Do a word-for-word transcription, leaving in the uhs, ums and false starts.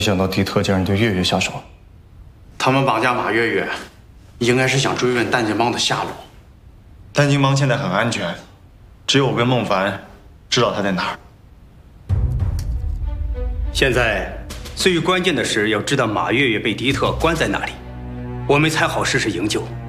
没想到迪特竟然对月月下手。 他们绑架马月月，应该是想追问淡金帮的下落。 淡金帮现在很安全，只有我跟孟凡知道他在哪儿。 现在最关键的是要知道马月月被迪特关在哪里，我们才好实施营救。